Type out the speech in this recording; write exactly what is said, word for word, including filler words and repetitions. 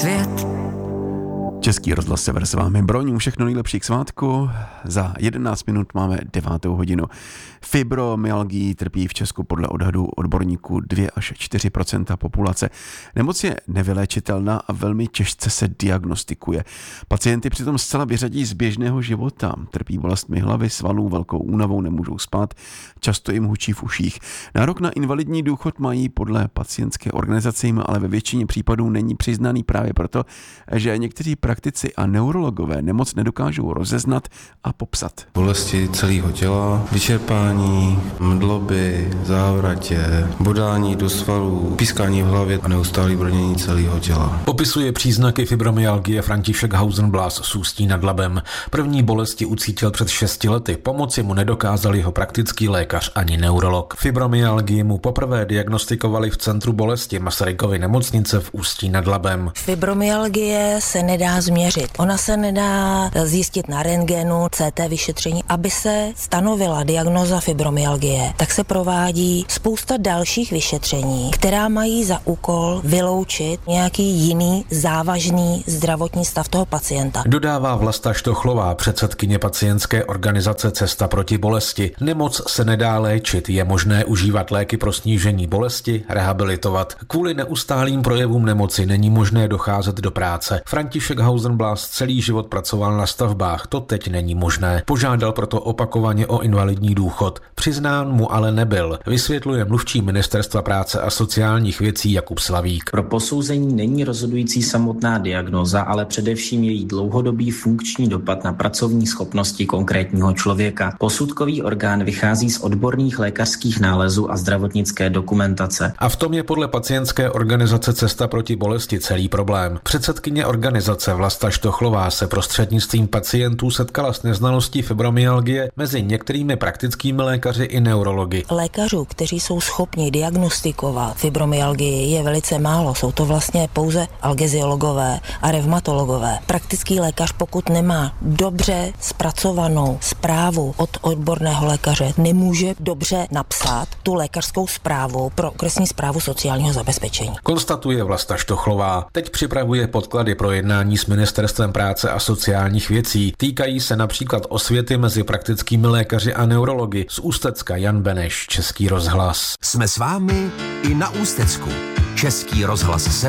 svět. Český rozhlas Sever s vámi broní všechno nejlepší k svátku. Za jedenáct minut máme devátou hodinu. Fibromyalgií trpí v Česku podle odhadů odborníků dvě až čtyři procenta populace. Nemoc je nevyléčitelná a velmi těžce se diagnostikuje. Pacienty přitom zcela vyřadí z běžného života. Trpí bolestmi hlavy, svalů, velkou únavou, nemůžou spát, často jim hučí v uších. Nárok na invalidní důchod mají podle pacientské organizace, ale ve většině případů není přiznaný právě proto, že někteří praktici a neurologové nemoc nedokážou rozeznat a popsat. Bolesti celého těla, vyčerpání, mdloby, závratě, bodání do svalů, pískání v hlavě a neustálý brnění celého těla. Popisuje příznaky fibromyalgie František Hausenblas z Ústí nad Labem. První bolesti ucítil před šesti lety. Pomoci mu nedokázal jeho praktický lékař ani neurolog. Fibromyalgii mu poprvé diagnostikovali v centru bolesti Masarykovy nemocnice v Ústí nad Labem. Fibromyalgie se nedá změřit. Ona se nedá zjistit na rentgenu, C T vyšetření. Aby se stanovila diagnóza fibromyalgie, tak se provádí spousta dalších vyšetření, která mají za úkol vyloučit nějaký jiný závažný zdravotní stav toho pacienta. Dodává Vlasta Štochlová, předsedkyně pacientské organizace Cesta proti bolesti. Nemoc se nedá léčit, je možné užívat léky pro snížení bolesti, rehabilitovat. Kvůli neustálým projevům nemoci není možné docházet do práce. František Hausenblas celý život pracoval na stavbách, to teď není možné. Požádal proto opakovaně o invalidní důchod. Přiznán mu ale nebyl, vysvětluje mluvčí Ministerstva práce a sociálních věcí Jakub Slavík. Pro posouzení není rozhodující samotná diagnóza, ale především její dlouhodobý funkční dopad na pracovní schopnosti konkrétního člověka. Posudkový orgán vychází z odborných lékařských nálezů a zdravotnické dokumentace. A v tom je podle pacientské organizace Cesta proti bolesti celý problém. Předsedkyně organizace Vlasta Štochlová se prostřednictvím pacientů setkala s neznalostí fibromyalgie mezi některými praktickými lékaři i neurology. Lékařů, kteří jsou schopni diagnostikovat fibromyalgii, je velice málo. Jsou to vlastně pouze algeziologové a revmatologové. Praktický lékař, pokud nemá dobře zpracovanou zprávu od odborného lékaře, nemůže dobře napsat tu lékařskou zprávu pro okresní správu sociálního zabezpečení. Konstatuje Vlasta Štochlová. Teď připravuje podklady pro jednání s Ministerstvem práce a sociálních věcí. Týkají se například osvěty mezi praktickými lékaři a neurology. Z Ústecka Jan Beneš, Český rozhlas. Jsme s vámi i na Ústecku. Český rozhlas Sever.